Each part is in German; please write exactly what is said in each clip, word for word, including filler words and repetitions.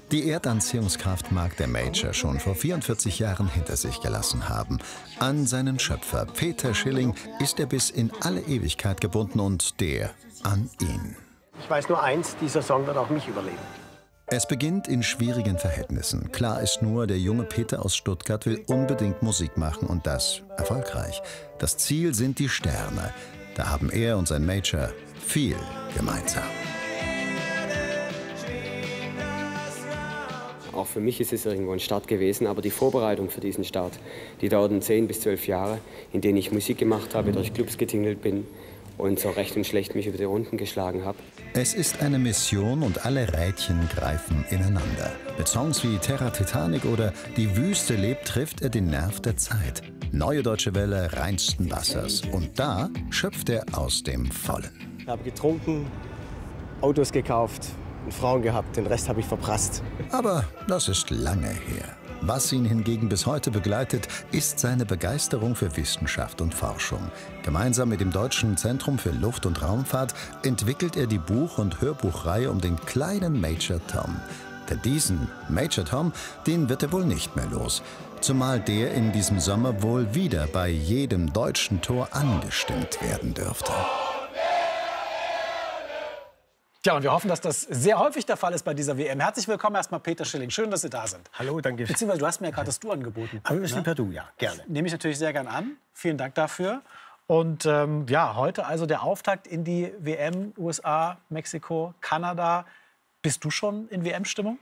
Die Erdanziehungskraft mag der Major schon vor vierundvierzig Jahren hinter sich gelassen haben. An seinen Schöpfer Peter Schilling ist er bis in alle Ewigkeit gebunden und der an ihn. Ich weiß nur eins, dieser Song wird auch mich überleben. Es beginnt in schwierigen Verhältnissen. Klar ist nur, der junge Peter aus Stuttgart will unbedingt Musik machen und das erfolgreich. Das Ziel sind die Sterne. Da haben er und sein Major viel gemeinsam. Auch für mich ist es irgendwo ein Start gewesen, aber die Vorbereitung für diesen Start, die dauerten zehn bis zwölf Jahre, in denen ich Musik gemacht habe, durch Clubs getingelt bin und so recht und schlecht mich über die Runden geschlagen habe. Es ist eine Mission und alle Rädchen greifen ineinander. Mit Songs wie Terra Titanic oder Die Wüste lebt trifft er den Nerv der Zeit. Neue Deutsche Welle reinsten Wassers. Und da schöpft er aus dem Vollen. Ich habe getrunken, Autos gekauft und Frauen gehabt. Den Rest habe ich verprasst. Aber das ist lange her. Was ihn hingegen bis heute begleitet, ist seine Begeisterung für Wissenschaft und Forschung. Gemeinsam mit dem Deutschen Zentrum für Luft- und Raumfahrt entwickelt er die Buch- und Hörbuchreihe um den kleinen Major Tom. Denn diesen Major Tom, den wird er wohl nicht mehr los. Zumal der in diesem Sommer wohl wieder bei jedem deutschen Tor angestimmt werden dürfte. Tja, und wir hoffen, dass das sehr häufig der Fall ist bei dieser W M. Herzlich willkommen erstmal Peter Schilling. Schön, dass Sie da sind. Hallo, danke. Beziehungsweise du hast mir ja gerade das Du angeboten. Aber wir sind per Du, ja, gerne. Das nehme ich natürlich sehr gern an. Vielen Dank dafür. Und ähm, ja, heute also der Auftakt in die W M, U S A, Mexiko, Kanada. Bist du schon in W M-Stimmung?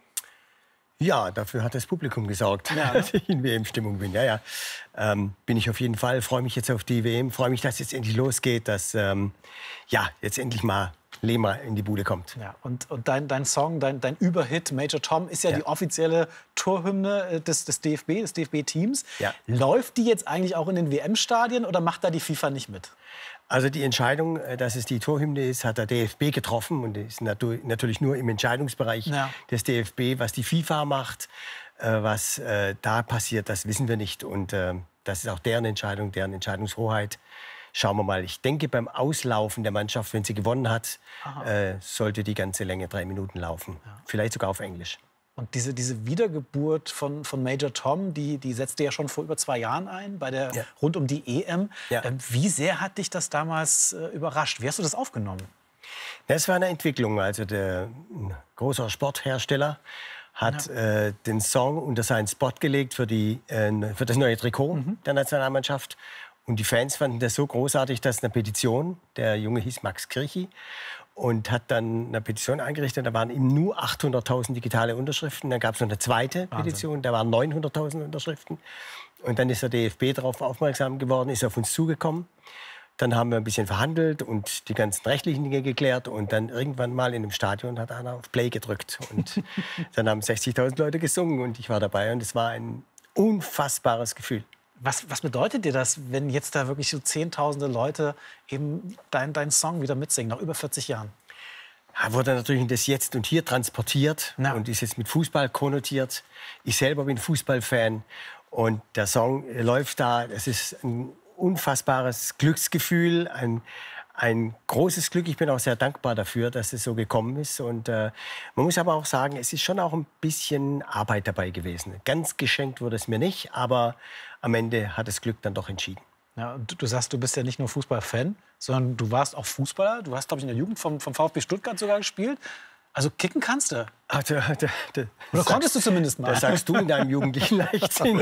Ja, dafür hat das Publikum gesorgt, Ja, ne? dass ich in W M-Stimmung bin. Ja, ja. Ähm, bin ich auf jeden Fall. Freue mich jetzt auf die W M. Freue mich, dass jetzt endlich losgeht, dass ähm, ja, jetzt endlich mal Lehmer in die Bude kommt. Ja, und, und dein, dein Song, dein, dein Überhit Major Tom ist ja, Ja. die offizielle Torhymne des, des D F B, des D F B-Teams. Ja. Läuft die jetzt eigentlich auch in den W M-Stadien oder macht da die FIFA nicht mit? Also die Entscheidung, äh, dass es die Torhymne ist, hat der D F B getroffen und ist natu natürlich nur im Entscheidungsbereich Ja. des D F B. Was die FIFA macht, äh, was äh, da passiert, das wissen wir nicht. Und äh, das ist auch deren Entscheidung, deren Entscheidungshoheit. Schauen wir mal. Ich denke, beim Auslaufen der Mannschaft, wenn sie gewonnen hat, äh, sollte die ganze Länge drei Minuten laufen. Ja. Vielleicht sogar auf Englisch. Und diese, diese Wiedergeburt von, von Major Tom, die, die setzte ja schon vor über zwei Jahren ein, bei der, Ja. rund um die E M. Ja. Ähm, wie sehr hat dich das damals äh, überrascht? Wie hast du das aufgenommen? Das war eine Entwicklung. Also der ein großer Sporthersteller hat Ja. äh, den Song unter seinen Spot gelegt für, die, äh, für das neue Trikot Mhm. der Nationalmannschaft. Und die Fans fanden das so großartig, dass eine Petition, der Junge hieß Max Kirchi, und hat dann eine Petition eingerichtet. Da waren ihm nur achthunderttausend digitale Unterschriften. Dann gab es noch eine zweite Wahnsinn. Petition, da waren neunhunderttausend Unterschriften. Und dann ist der D F B darauf aufmerksam geworden, ist auf uns zugekommen. Dann haben wir ein bisschen verhandelt und die ganzen rechtlichen Dinge geklärt. Und dann irgendwann mal in einem Stadion hat einer auf Play gedrückt. Und dann haben sechzigtausend Leute gesungen und ich war dabei. Und es war ein unfassbares Gefühl. Was, was bedeutet dir das, wenn jetzt da wirklich so zehntausende Leute eben deinen dein Song wieder mitsingen, nach über vierzig Jahren? Er wurde natürlich in das Jetzt und Hier transportiert Ja. und ist jetzt mit Fußball konnotiert. Ich selber bin Fußballfan und der Song läuft da. Es ist ein unfassbares Glücksgefühl, ein, ein großes Glück. Ich bin auch sehr dankbar dafür, dass es so gekommen ist. Und äh, man muss aber auch sagen, es ist schon auch ein bisschen Arbeit dabei gewesen. Ganz geschenkt wurde es mir nicht, aber am Ende hat das Glück dann doch entschieden. Ja, und du, du sagst, du bist ja nicht nur Fußballfan, sondern du warst auch Fußballer. Du hast, glaube ich, in der Jugend vom, vom VfB Stuttgart sogar gespielt. Also kicken kannst du. Ach, da, da, da, Oder konntest du zumindest mal? Das sagst du in deinem jugendlichen Leichtsinn.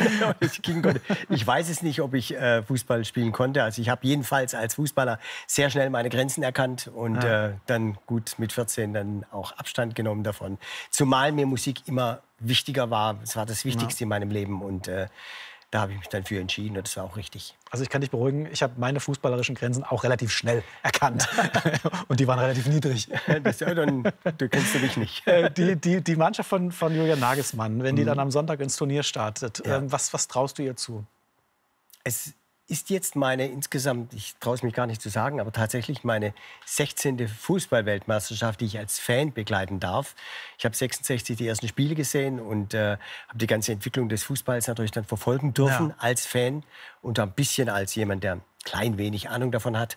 Ich weiß es nicht, ob ich äh, Fußball spielen konnte. Also ich habe jedenfalls als Fußballer sehr schnell meine Grenzen erkannt und Ja. äh, dann gut mit vierzehn dann auch Abstand genommen davon. Zumal mir Musik immer wichtiger war. Es war das Wichtigste Ja. in meinem Leben und äh, da habe ich mich dann für entschieden und das war auch richtig. Also ich kann dich beruhigen, ich habe meine fußballerischen Grenzen auch relativ schnell erkannt. Und die waren relativ niedrig. Das, ja, dann, du kennst du mich nicht. Äh, die, die, die Mannschaft von, von Julian Nagelsmann, wenn die dann am Sonntag ins Turnier startet, Ja. ähm, was, was traust du ihr zu? Es ist jetzt meine insgesamt, ich traue es mich gar nicht zu sagen, aber tatsächlich meine sechzehnte Fußball-Weltmeisterschaft, die ich als Fan begleiten darf. Ich habe sechsundsechzig die ersten Spiele gesehen und äh, habe die ganze Entwicklung des Fußballs natürlich dann verfolgen dürfen Ja. als Fan und ein bisschen als jemand, der ein klein wenig Ahnung davon hat.